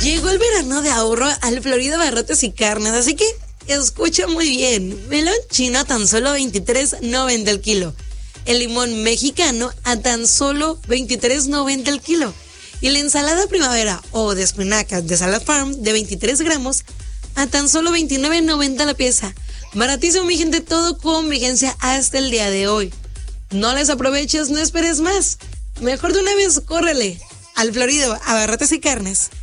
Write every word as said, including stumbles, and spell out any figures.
Llegó el verano de ahorro al Florida Abarrotes y Carnes, así que escucha muy bien. Melón chino a tan solo veintitrés noventa el kilo. El limón mexicano a tan solo veintitrés noventa el kilo. Y la ensalada primavera o de espinacas de Salad Farm de veintitrés gramos a tan solo veintinueve noventa la pieza. Baratísimo, mi gente, todo con vigencia hasta el día de hoy. No les aproveches, no esperes más. Mejor de una vez, córrele al Florido Abarrotes y Carnes.